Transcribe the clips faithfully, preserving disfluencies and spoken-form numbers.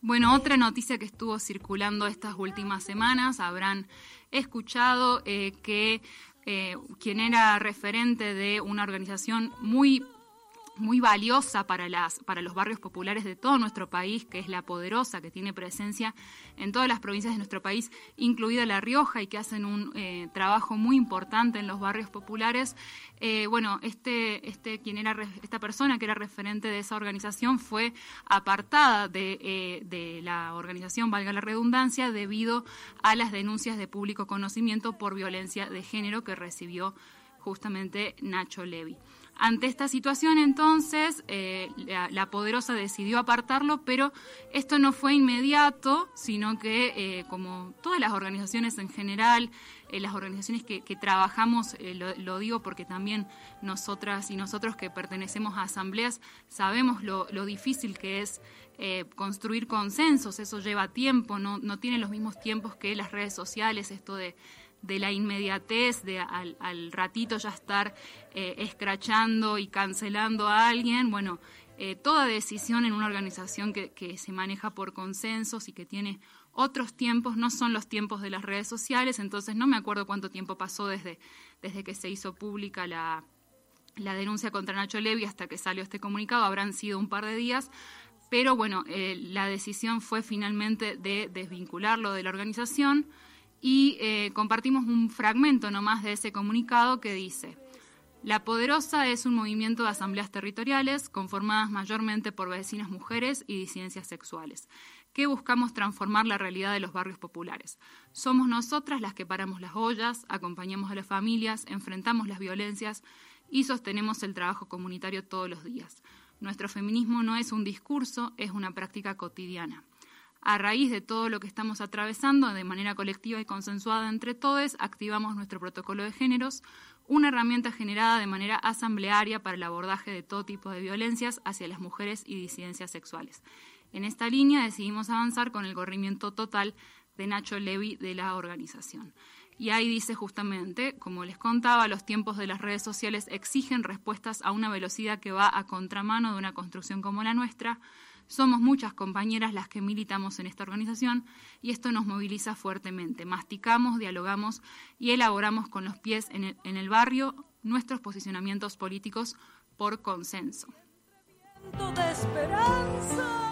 Bueno, otra noticia que estuvo circulando estas últimas semanas, habrán escuchado eh, que eh, quien era referente de una organización muy muy valiosa para las para los barrios populares de todo nuestro país, que es La Poderosa, que tiene presencia en todas las provincias de nuestro país, incluida La Rioja, y que hacen un eh, trabajo muy importante en los barrios populares. Eh, bueno, este este quien era esta persona que era referente de esa organización fue apartada de, eh, de la organización, valga la redundancia, debido a las denuncias de público conocimiento por violencia de género que recibió justamente Nacho Levi. Ante esta situación, entonces, eh, la, la Poderosa decidió apartarlo, pero esto no fue inmediato, sino que, eh, como todas las organizaciones en general, eh, las organizaciones que, que trabajamos, eh, lo, lo digo porque también nosotras y nosotros que pertenecemos a asambleas, sabemos lo, lo difícil que es eh, construir consensos. Eso lleva tiempo, no, no tiene los mismos tiempos que las redes sociales, esto de... de la inmediatez, de al, al ratito ya estar eh, escrachando y cancelando a alguien. Bueno, eh, toda decisión en una organización que, que se maneja por consensos y que tiene otros tiempos, no son los tiempos de las redes sociales. Entonces no me acuerdo cuánto tiempo pasó desde, desde que se hizo pública la, la denuncia contra Nacho Levi hasta que salió este comunicado, habrán sido un par de días. Pero bueno, eh, la decisión fue finalmente de desvincularlo de la organización. Y eh, compartimos un fragmento nomás de ese comunicado que dice: La Poderosa es un movimiento de asambleas territoriales conformadas mayormente por vecinas mujeres y disidencias sexuales, que buscamos transformar la realidad de los barrios populares. Somos nosotras las que paramos las ollas, acompañamos a las familias, enfrentamos las violencias y sostenemos el trabajo comunitario todos los días. Nuestro feminismo no es un discurso, es una práctica cotidiana. A raíz de todo lo que estamos atravesando, de manera colectiva y consensuada entre todos, activamos nuestro protocolo de géneros, una herramienta generada de manera asamblearia para el abordaje de todo tipo de violencias hacia las mujeres y disidencias sexuales. En esta línea decidimos avanzar con el corrimiento total de Nacho Levi de la organización. Y ahí dice justamente, como les contaba, los tiempos de las redes sociales exigen respuestas a una velocidad que va a contramano de una construcción como la nuestra. Somos muchas compañeras las que militamos en esta organización y esto nos moviliza fuertemente. Masticamos, dialogamos y elaboramos con los pies en el, en el barrio nuestros posicionamientos políticos por consenso. De esperanza.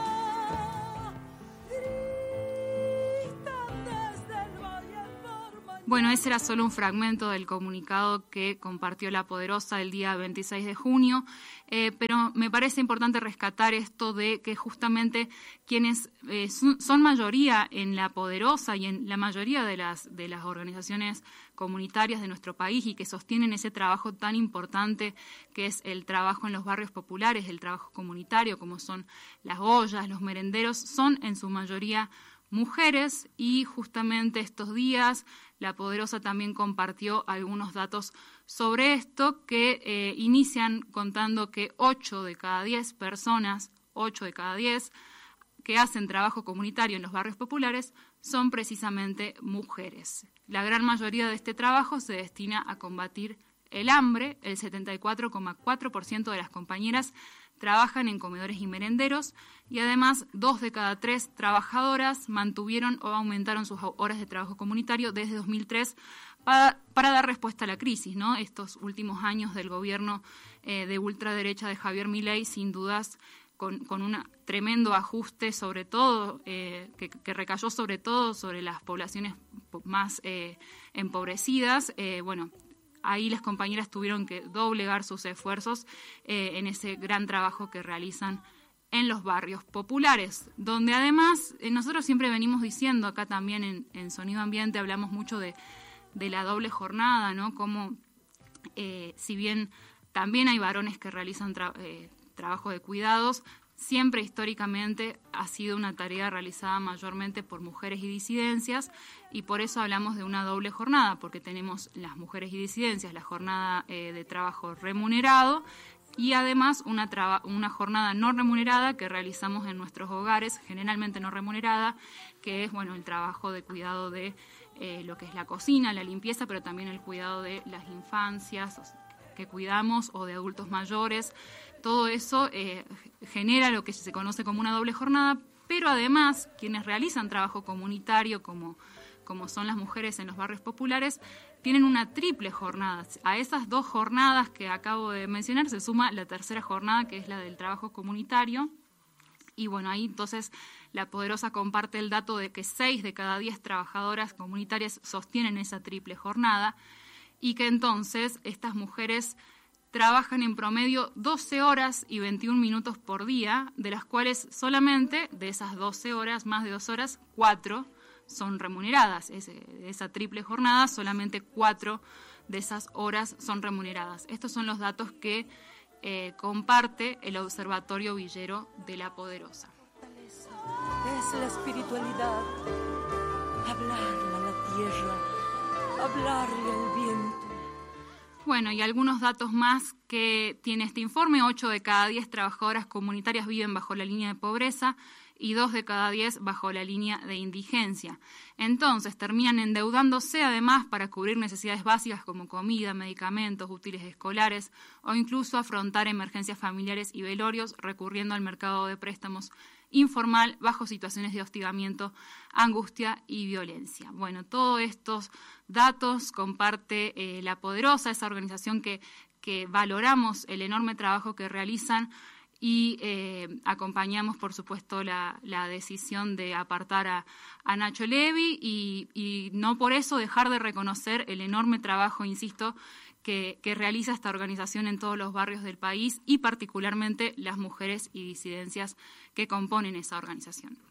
Bueno, ese era solo un fragmento del comunicado que compartió La Poderosa el día veintiséis de junio, eh, pero me parece importante rescatar esto de que justamente quienes eh, son mayoría en La Poderosa y en la mayoría de las, de las organizaciones comunitarias de nuestro país y que sostienen ese trabajo tan importante que es el trabajo en los barrios populares, el trabajo comunitario, como son las ollas, los merenderos, son en su mayoría mujeres. Y justamente estos días La Poderosa también compartió algunos datos sobre esto que eh, inician contando que ocho de cada diez personas, ocho de cada diez que hacen trabajo comunitario en los barrios populares son precisamente mujeres. La gran mayoría de este trabajo se destina a combatir el hambre. El setenta y cuatro coma cuatro por ciento de las compañeras trabajan en comedores y merenderos y además dos de cada tres trabajadoras mantuvieron o aumentaron sus horas de trabajo comunitario desde dos mil tres para, para dar respuesta a la crisis, ¿no? Estos últimos años del gobierno eh, de ultraderecha de Javier Milei, sin dudas, con, con un tremendo ajuste, sobre todo, eh, que, que recayó sobre todo sobre las poblaciones más eh, empobrecidas. Eh, bueno, ahí las compañeras tuvieron que doblegar sus esfuerzos eh, en ese gran trabajo que realizan en los barrios populares, donde además eh, nosotros siempre venimos diciendo, acá también en, en Sonido Ambiente hablamos mucho de, de la doble jornada, ¿no? Como eh, si bien también hay varones que realizan tra- eh, trabajo de cuidados, siempre históricamente ha sido una tarea realizada mayormente por mujeres y disidencias, y por eso hablamos de una doble jornada, porque tenemos las mujeres y disidencias, la jornada eh, de trabajo remunerado, y además una, traba, una jornada no remunerada que realizamos en nuestros hogares, generalmente no remunerada, que es bueno el trabajo de cuidado de eh, lo que es la cocina, la limpieza, pero también el cuidado de las infancias que cuidamos o de adultos mayores. Todo eso eh, genera lo que se conoce como una doble jornada, pero además quienes realizan trabajo comunitario, como, como son las mujeres en los barrios populares, tienen una triple jornada. A esas dos jornadas que acabo de mencionar se suma la tercera jornada, que es la del trabajo comunitario. Y bueno, ahí entonces La Poderosa comparte el dato de que seis de cada diez trabajadoras comunitarias sostienen esa triple jornada y que entonces estas mujeres trabajan en promedio doce horas y veintiún minutos por día, de las cuales solamente de esas doce horas, más de dos horas, cuatro son remuneradas. Ese, esa triple jornada, solamente cuatro de esas horas son remuneradas. Estos son los datos que eh, comparte el Observatorio Villero de La Poderosa. Es la espiritualidad, hablarle a la tierra, hablarle al viento. Bueno, y algunos datos más que tiene este informe: ocho de cada diez trabajadoras comunitarias viven bajo la línea de pobreza y dos de cada diez bajo la línea de indigencia. Entonces terminan endeudándose además para cubrir necesidades básicas como comida, medicamentos, útiles escolares o incluso afrontar emergencias familiares y velorios recurriendo al mercado de préstamos informal bajo situaciones de hostigamiento, angustia y violencia. Bueno, todos estos datos comparte eh, La Poderosa, esa organización que, que valoramos el enorme trabajo que realizan y eh, acompañamos, por supuesto, la, la decisión de apartar a, a Nacho Levi y, y no por eso dejar de reconocer el enorme trabajo, insisto, que, que realiza esta organización en todos los barrios del país y particularmente las mujeres y disidencias que componen esa organización.